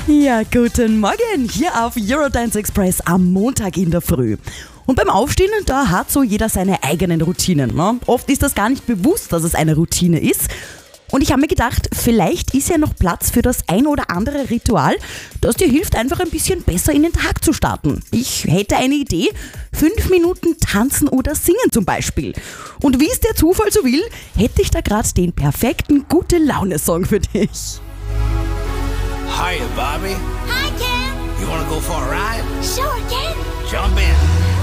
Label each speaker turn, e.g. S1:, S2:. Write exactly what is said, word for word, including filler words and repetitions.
S1: Ja, guten Morgen hier auf Eurodance Express am Montag in der Früh. Und beim Aufstehen, da hat so jeder seine eigenen Routinen. Ne? Oft ist das gar nicht bewusst, dass es eine Routine ist. Und ich habe mir gedacht, vielleicht ist ja noch Platz für das ein oder andere Ritual, das dir hilft, einfach ein bisschen besser in den Tag zu starten. Ich hätte eine Idee, fünf Minuten tanzen oder singen zum Beispiel. Und wie es der Zufall so will, hätte ich da gerade den perfekten Gute-Laune-Song für dich.
S2: Hiya, Bobby.
S3: Hi, Ken.
S2: You wanna go for a ride?
S3: Sure, Ken.
S2: Jump in.